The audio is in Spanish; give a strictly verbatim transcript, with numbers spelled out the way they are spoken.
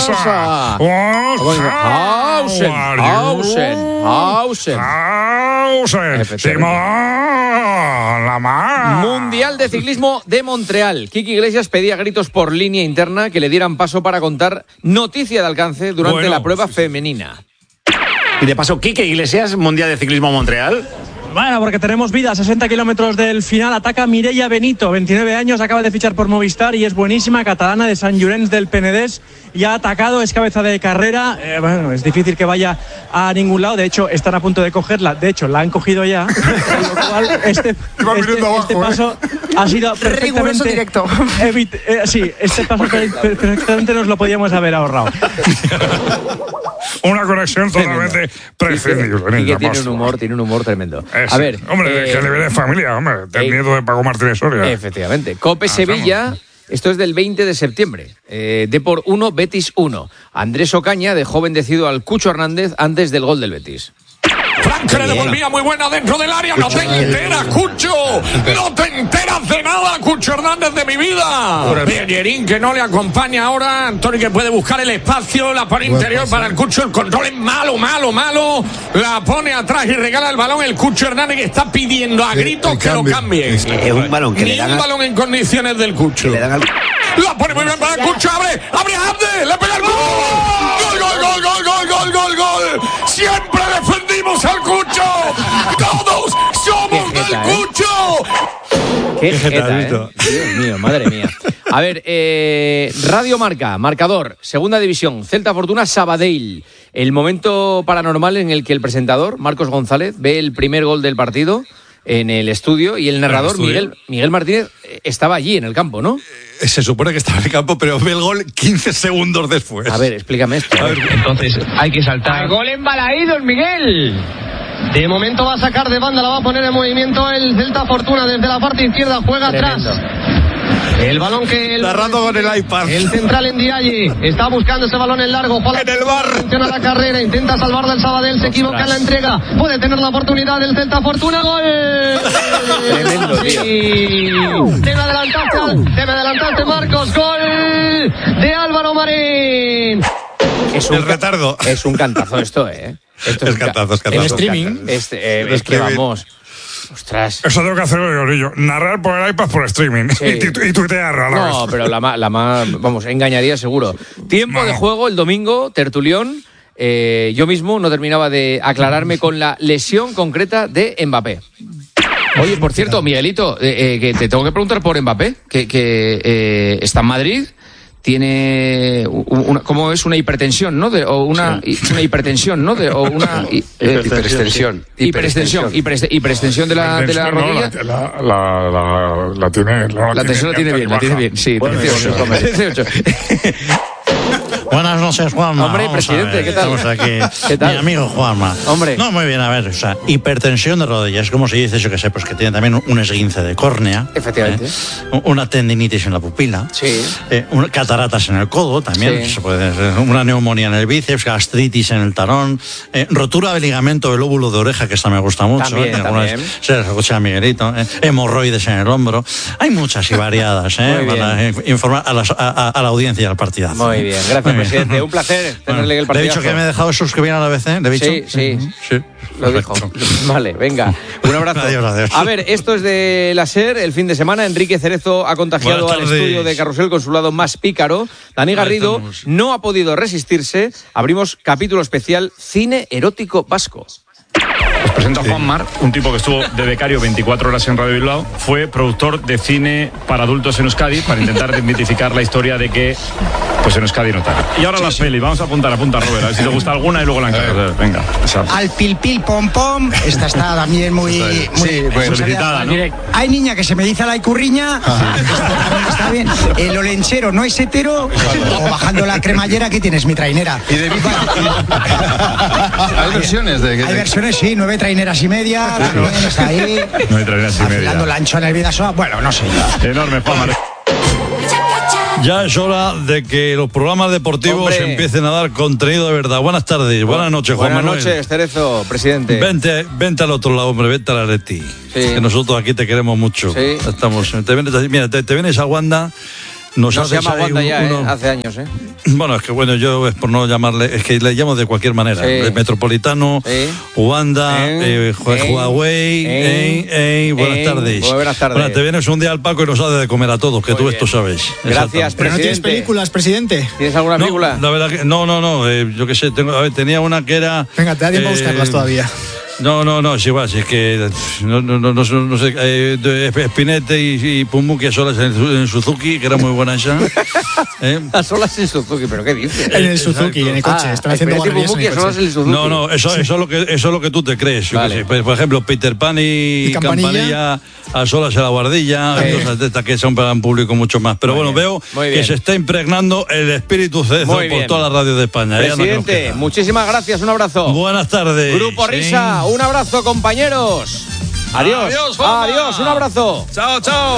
Barça. Hausen, Hausen, Hausen. Hausen. Simón, la mar. Mundial de Ciclismo de Montreal. Kiki Iglesias pedía gritos por línea interna que le dieran paso para contar noticia de alcance durante Bueno, la prueba sí, sí. femenina. Y de paso, Quique Iglesias, Mundial de Ciclismo Montreal. Bueno, porque tenemos vida, a sesenta kilómetros del final, ataca Mireia Benito, veintinueve años, acaba de fichar por Movistar y es buenísima, catalana de Sant Llorenç del Penedès, y ha atacado, es cabeza de carrera, eh, bueno, es difícil que vaya a ningún lado, de hecho están a punto de cogerla, de hecho la han cogido ya, con lo cual este, este, abajo, este ¿eh? paso ha sido perfectamente directo. evit- eh, sí, este paso perfectamente nos lo podíamos haber ahorrado. Una conexión totalmente prescindible. Kiki niña, tiene un monstruo. humor, tiene un humor tremendo. Eh, A sí. ver, hombre, eh, que le viene de familia, hombre. Ten eh, miedo de Paco Martínez Soria. efectivamente. Cope Ah, Sevilla. Esto es del veinte de septiembre. Eh, Depor uno, Betis uno. Andrés Ocaña dejó bendecido al Cucho Hernández antes del gol del Betis. Frank le devolvía muy buena dentro del área. No te enteras, Cucho. No te enteras de nada, Cucho Hernández de mi vida. Bellerín que no le acompaña ahora. Antonio que puede buscar el espacio. La pone interior para el Cucho. El control es malo, malo, malo. La pone atrás y regala el balón. El Cucho Hernández que está pidiendo a gritos que lo cambien. Es un balón que Ni le dan un al- balón en condiciones del Cucho. le dan al- La pone muy bien para el Cucho. Abre, abre Abde. Le pega el gol. Gol, gol, gol, gol, gol, gol, gol, gol. Siempre defendimos al Cucho. Todos somos Qué del jeta, ¿eh? Cucho. Qué Qué jeta, ¿eh? jetadito. Dios mío, madre mía. A ver, eh, Radio Marca, marcador, segunda división, Celta Fortuna, Sabadell. El momento paranormal en el que el presentador, Marcos González, ve el primer gol del partido en el estudio y el narrador, estudio. Miguel, Miguel Martínez, eh, estaba allí en el campo, ¿no? Se supone que estaba en el campo, pero ve el gol quince segundos después. A ver, explícame esto. A ver, Entonces hay que saltar. Gol en Balaídos, Miguel. De momento va a sacar de banda, la va a poner en movimiento el Celta Fortuna desde la parte izquierda, juega Tremendo. atrás. El balón que el, narrando con el iPad. el central en Ndiaye está buscando ese balón en largo. Juega En el bar. Funciona la carrera, intenta salvar del Sabadell, se equivoca en la entrega. Puede tener la oportunidad del Celta Fortuna. Gol. Tremendo, tío. Sí. Debe adelantarse, debe adelantarse Marcos. Gol de Álvaro Marín. Es El ca- retardo. Es un cantazo esto, ¿eh? Esto Es un ca- cantazo, es cantazo. un En streaming. cantazo. Este, eh, En es que streaming. vamos. Ostras. Eso tengo que hacerlo yo, Lillo. Narrar por el iPad por streaming. Sí. Y, tu- y tuitear a la No, vez. pero la más, la más, vamos, engañaría seguro. Tiempo No. de juego el domingo, tertulión. Eh, yo mismo no terminaba de aclararme con la lesión concreta de Mbappé. Oye, por cierto, Miguelito, eh, eh, que te tengo que preguntar por Mbappé, que, que eh, está en Madrid, tiene u- una, ¿cómo es? Una hipertensión, ¿no? De, o una, hi- una hipertensión, ¿no? De, o una hi- eh, Hiperextensión. hiperextensión, hipereste- hiperextensión de la, de la No, rodilla. la, la, la, la, la tiene. No, La tensión la tiene bien, la tiene bien, sí, Bueno, dieciocho. dieciocho. Buenas noches, Juanma. Hombre, Vamos a presidente, ver, ¿qué tal? Estamos aquí. ¿Qué tal? Mi amigo Juanma. Hombre. No, muy bien, a ver, o sea, hipertensión de rodillas, como se dice, yo que sé, pues que tiene también un esguince de córnea. Efectivamente. ¿eh? Una tendinitis en la pupila. Sí. Eh, un- cataratas en el codo también. Sí. Se puede, una neumonía en el bíceps, gastritis en el talón, eh, rotura del ligamento del óvulo de oreja, que esta me gusta mucho. También, eh, que algunas- también. Se las escucha a Miguelito. eh, hemorroides en el hombro. Hay muchas y variadas, ¿eh? Muy bien. Para eh, informar a, las- a- a- a la audiencia y al partidazo. Muy bien, gracias, Muy bien. presidente. Un placer tenerle el Le he dicho partidazo. que me he dejado suscribir a la B C. ¿Le he dicho? Sí, sí. Sí. Lo dijo. Vale, venga. Un abrazo. Adiós, adiós. A ver, esto es de la SER. El fin de semana, Enrique Cerezo ha contagiado Buenas al tardes. estudio de Carrusel con su lado más pícaro. Dani Ahí Garrido estamos. no ha podido resistirse. Abrimos capítulo especial Cine Erótico Vasco. Os presento a Juan Mar, un tipo que estuvo de becario veinticuatro horas en Radio Bilbao. Fue productor de cine para adultos en Euskadi para intentar desmitificar la historia de que pues en Euskadi no tal. Y ahora las pelis. Vamos a apuntar, apunta Robert, a ver si te gusta alguna y luego la encargas. Venga. Esa. Al pil pil pom pom, esta está también muy, muy, Sí, pues, muy solicitada, ¿no? Hay niña que se me dice la icurriña, esta también está bien. El olenchero no es hetero, o bajando la cremallera que tienes mi trainera. Y de bici. Hay versiones de. Hay versiones, sí, nueve traineras y media, también está ahí. No hay traineras y Afilando media. la anchoa en el Vidasoa, bueno, no sé. Enorme, Juan Mar. Ya es hora de que los programas deportivos Hombre. empiecen a dar contenido de verdad. Buenas tardes, buenas noches, Juan Buenas Manuel. noches, Cerezo, presidente. Vente, vente al otro lado, hombre, vente a la Leti. Sí. Que nosotros aquí te queremos mucho. Sí. Estamos, te vienes, mira, te, te vienes a Wanda nos No haces se llama ahí Wanda un- ya, ¿eh? uno- Hace años, ¿eh? Bueno, es que bueno, yo es por no llamarle, es que le llamo de cualquier manera. Sí. De Metropolitano, Sí. Wanda, En, eh, Hua- en, Huawei, en, en, en, buenas en, tardes. buenas tardes. Bueno, te vienes un día al Paco y nos haces de comer a todos, que Muy tú bien. esto sabes. Gracias, Exactamente. Pero no tienes presidente. películas, presidente. ¿Tienes alguna No, película? la verdad que no, no, no. eh, yo qué sé, tengo, a ver, tenía una que era. Venga, te da tiempo a eh, buscarlas todavía. No, no, no, es igual, si es que no, no, no, no, no sé, eh, de Spinette y, y Pumuki a solas en, en Suzuki, que era muy buena esa. ¿Eh? A solas en Suzuki, ¿pero qué dices? En el Suzuki, en el coche. Ah, Están haciendo Espinete y guarrerías en Pumuki el a solas coche. en Suzuki. No, no, eso, eso, es lo que, eso es lo que tú te crees. Yo Vale. qué sé. Pues, por ejemplo, Peter Pan y, ¿Y Campanilla? Campanilla a solas en la guardilla, Sí. cosas de estas que son para un público mucho más. Pero Muy bueno, bien, veo muy que bien. se está impregnando el espíritu Cezo Muy por bien. toda la radio de España. ¿eh? Anda que nos Presidente, queda. muchísimas gracias, un abrazo. Buenas tardes. Grupo Sí. Risa, un abrazo, compañeros. Adiós. Adiós, Juanma. Adiós, un abrazo. Chao, chao.